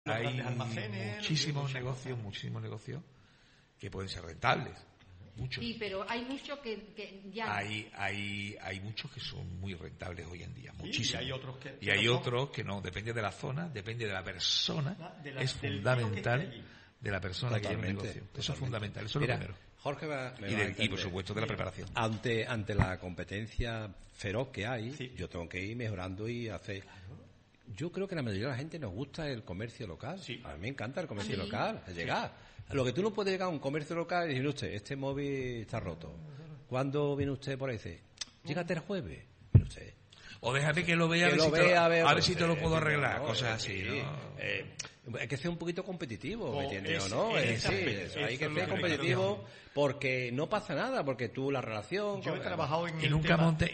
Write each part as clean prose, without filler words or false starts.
Hay muchísimos negocios que pueden ser rentables. Muchos. Sí, pero hay muchos que ya... Hay muchos que son muy rentables hoy en día, muchísimos. Y hay otros que no, depende de la zona, depende de la persona. Es fundamental de la persona que tiene un negocio. Eso es fundamental, eso es lo primero. Jorge y por supuesto de la preparación. Ante la competencia feroz que hay, yo tengo que ir mejorando y hacer... Yo creo que la mayoría de la gente nos gusta el comercio local. Sí. A mí me encanta el comercio local, es llegar. Lo que tú no puedes llegar a un comercio local y decir, usted, este móvil está roto. ¿Cuándo viene usted por ahí? Dice, llégate el jueves. Viene usted. O déjame que lo vea, a ver si te lo puedo arreglar, ¿no? Cosas así, ¿no? Hay que ser un poquito competitivo, ¿me entiendes? ¿O no? Hay que ser competitivo porque no pasa nada, porque tú la relación... Yo he trabajado en nunca montes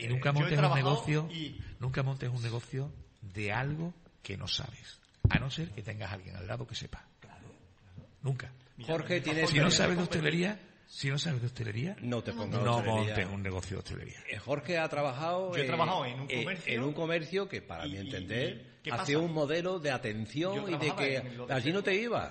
un negocio de algo que no sabes, a no ser que tengas a alguien al lado que sepa. Nunca. Jorge, si no sabes de hostelería, no montes un negocio de hostelería. Jorge ha trabajado, Yo he trabajado en un comercio que, para mi entender, ha sido un modelo de atención y de que allí no te iba.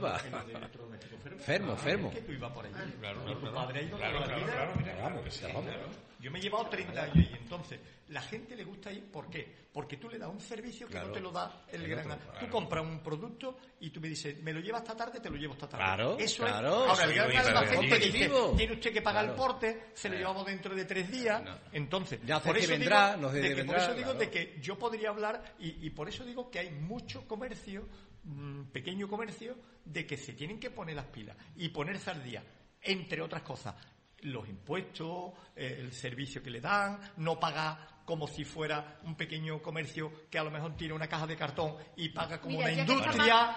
Fermo. Que tú ibas por allí. Y tu padre ha ido toda la vida. Yo me he llevado 30 años y entonces la gente le gusta ir. ¿Por qué? Porque tú le das un servicio que no te lo da el gran... Tú compras un producto y tú me dices, me lo lleva esta tarde, te lo llevo esta tarde. Eso es. Ahora, el gran almacén te dice, tiene usted que pagar el porte, se lo llevamos dentro de 3 días. Entonces, por eso digo de que yo podría hablar y por eso digo que hay mucho comercio, pequeño comercio, de que se tienen que poner las pilas y ponerse al día, entre otras cosas. Los impuestos, el servicio que le dan, no paga como si fuera un pequeño comercio que a lo mejor tiene una caja de cartón y paga como una industria,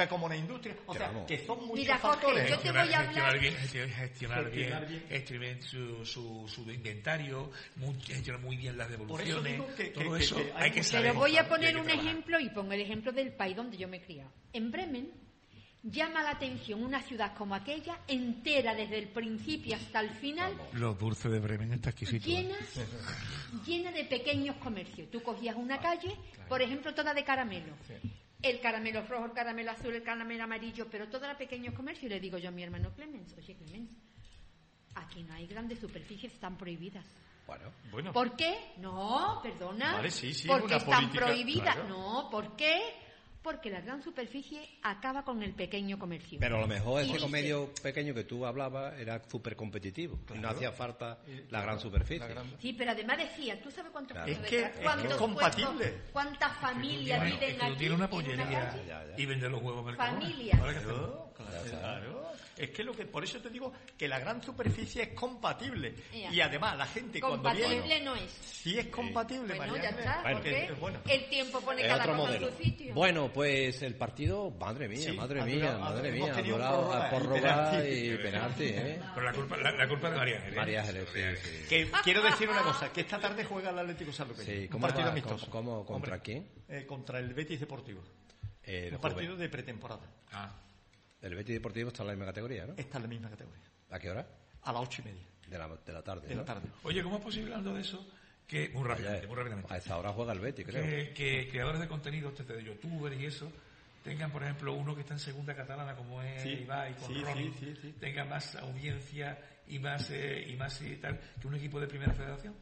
o sea, que son muchos factores. Yo te voy a hablar... Gestionar bien su inventario, gestionar muy bien las devoluciones, todo eso hay que saber. Pero voy a poner un ejemplo y pongo el ejemplo del país donde yo me he criado. En Bremen llama la atención una ciudad como aquella, entera desde el principio hasta el final. Los dulces de Bremen está exquisito. Llena de pequeños comercios. Tú cogías una calle, por ejemplo, toda de caramelo. El caramelo rojo, el caramelo azul, el caramelo amarillo, pero toda la pequeños comercios. Y le digo yo a mi hermano Clemens, oye Clemens, aquí no hay grandes superficies, están prohibidas. Bueno. ¿Por qué? No, perdona. Vale, sí, porque están política, prohibidas. Claro. No, ¿por qué? Porque la gran superficie acaba con el pequeño comercio. Pero a lo mejor ese comercio pequeño que tú hablabas era súper competitivo. Claro. No hacía falta la gran superficie. Sí, pero además decía, ¿tú sabes cuántos es compatible. ¿Cuántas familias viven aquí? Tú tienes una pollería y vendes los huevos Mercadona. Familias. Claro. Es que por eso te digo que la gran superficie es compatible. Y además la gente cuando viene... Compatible no es. Sí es compatible, María. Ya está, porque el tiempo pone cada cosa en su sitio. Bueno, pues el partido, madre mía, ha durado a prórroga y penalti, Pero la culpa de María Ángeles. Sí. Que quiero decir una cosa, que esta tarde juega el Atlético Sanluqueño. Sí, un partido amistoso. ¿Contra quién? Contra el Betis Deportivo. Un partido de pretemporada. El Betis Deportivo está en la misma categoría, ¿no? Está en la misma categoría. ¿A qué hora? A las 8:30. De la tarde. De la tarde. Oye, ¿cómo es posible, hablando de eso, que muy rápidamente? A esa hora juega el Betis, creo. Que creadores de contenido, de youtubers y eso, tengan, por ejemplo, uno que está en segunda catalana como es Ibai con Ronnie, tenga más audiencia y más y tal que un equipo de primera federación.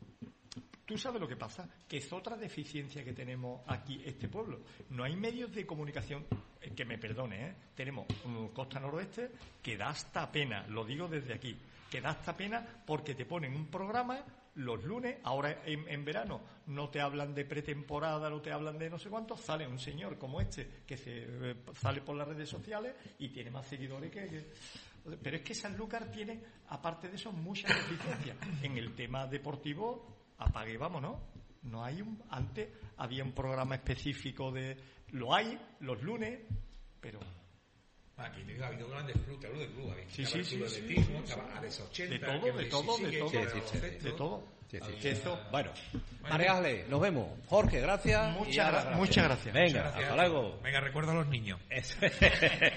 Tú sabes lo que pasa, que es otra deficiencia que tenemos aquí este pueblo. No hay medios de comunicación, que me perdone, tenemos Costa Noroeste que da hasta pena, lo digo desde aquí, que da hasta pena porque te ponen un programa los lunes, ahora en verano no te hablan de pretemporada, no te hablan de no sé cuánto, sale un señor como este que sale por las redes sociales y tiene más seguidores que... Pero es que Sanlúcar tiene, aparte de eso, muchas deficiencias. En el tema deportivo, apague y vámonos. No hay antes había un programa específico lo hay los lunes, pero aquí ha habido grandes clubes, hablo de club, de todo. Bueno, María Ángeles, nos vemos. Jorge, gracias. Muchas gracias. Venga, hasta luego. Venga, recuerda a los niños.